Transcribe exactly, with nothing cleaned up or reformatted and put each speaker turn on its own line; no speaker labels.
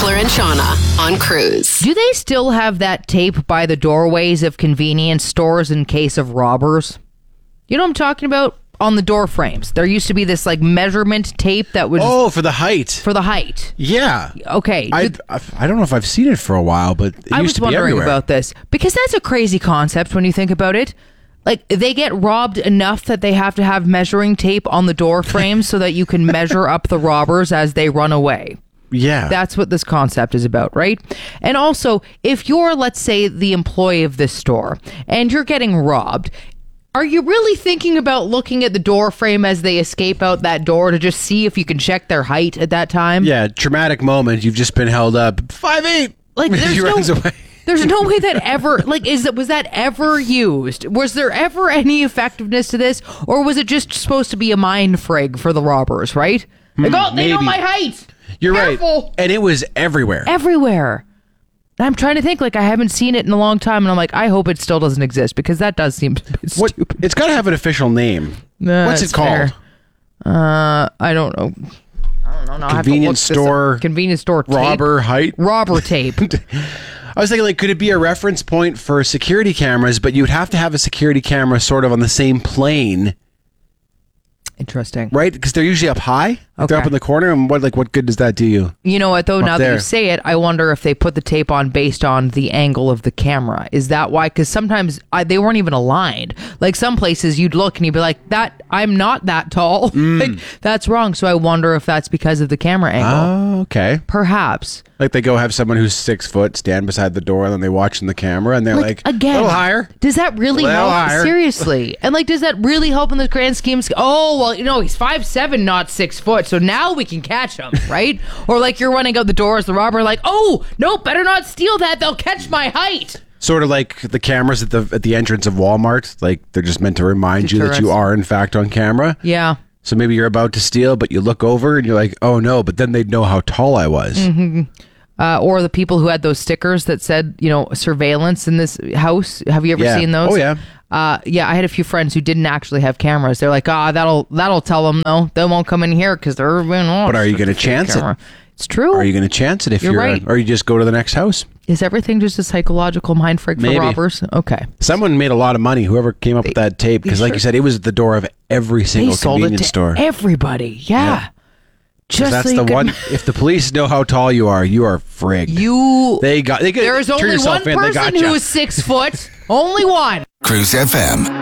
Beckler and Shauna on Cruise.
Do they still have that tape by the doorways of convenience stores in case of robbers? You know what I'm talking about? On the door frames. There used to be this like measurement tape that would...
Oh, for the height.
For the height.
Yeah.
Okay.
I I don't know if I've seen it for a while, but it
I
used
was
to be
wondering
everywhere.
about this because that's a crazy concept when you think about it. Like, they get robbed enough that they have to have measuring tape on the door frames so that you can measure up the robbers as they run away.
Yeah.
That's what this concept is about, right? And also, if you're, let's say, the employee of this store and you're getting robbed, are you really thinking about looking at the door frame as they escape out that door to just see if you can check their height at that time?
Yeah, traumatic moment. You've just been held up. five eight
Like, there's
he
no...
runs away.
There's no way that ever, like, is that, was that ever used? Was there ever any effectiveness to this? Or was it just supposed to be a mind frig for the robbers, right? Like, oh, they know
maybe.
my height.
You're
Careful.
right. And it was everywhere.
Everywhere. And I'm trying to think, like, I haven't seen it in a long time, and I'm like, I hope it still doesn't exist, because that does seem a bit
What?
stupid.
It's got to have an official name.
Uh,
What's
it's
it called?
fair. Uh, I don't know. I don't know. Now I have to
Convenience
look this up.
store.
Convenience store tape.
Robber height.
Robber tape.
I was thinking, like, could it be a reference point for security cameras, but you'd have to have a security camera sort of on the same plane,
Interesting.
right? Because they're usually up high. Like, they're
Okay.
up in the corner, and what, like, what good does that do you?
You know what, though?
Up
Now that
there.
you say it, I wonder if they put the tape on based on the angle of the camera. Is that why? Because sometimes I, they weren't even aligned. Like, some places you'd look and you'd be like, "That I'm not that tall. Like, that's wrong." So I wonder if that's because of the camera angle.
Oh, okay.
Perhaps.
Like, they go have someone who's six foot stand beside the door, and then they watch in the camera, and they're like,
again,
a little higher.
Does that really
Little
help?
higher.
Seriously. And like, does that really help in the grand scheme? Oh, well, you know, he's five seven, not six foot. So now we can catch him, right? Or like you're running out the door as the robber, like, oh, no, better not steal that. They'll catch my height.
Sort of like the cameras at the at the entrance of Walmart. Like, they're just meant to remind you that you
Deterrence.
are, in fact, on camera.
Yeah.
So maybe you're about to steal, but you look over and you're like, oh no, but then they'd know how tall I was.
Mm-hmm. Uh, or the people who had those stickers that said, you know, surveillance in this house. Have you ever
Yeah.
seen those?
Oh, yeah.
Uh, yeah, I had a few friends who didn't actually have cameras. They're like, ah, that'll that'll tell them, though. They won't come in here because they're, you know.
But are you going to
it's a
chance
camera.
it?
It's true.
Are you going to chance it if
You're
you're,
right.
or you just go to the next house?
Is everything just a psychological mind freak for
Maybe.
robbers? Okay.
Someone made a lot of money, whoever came up with that tape, because like
sure-
you said, it was at the door of every
They
single
sold it
convenience
to
store.
everybody. Yeah.
Yeah. 'Cause
Just
that's
so you
the
could-
one. If the police know how tall you are, you are frigged.
You.
They got. They could
There is
turn
only
yourself
one
in, they
person
gotcha.
who is six foot. Only one.
Cruise F M.